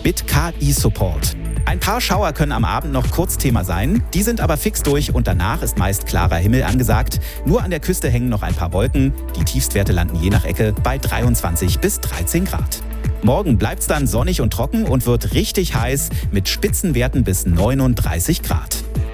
mit KI-Support. Ein paar Schauer können am Abend noch kurz Thema sein, die sind aber fix durch und danach ist meist klarer Himmel angesagt. Nur an der Küste hängen noch ein paar Wolken. Die Tiefstwerte landen je nach Ecke bei 23 bis 13 Grad. Morgen bleibt es dann sonnig und trocken und wird richtig heiß mit Spitzenwerten bis 39 Grad.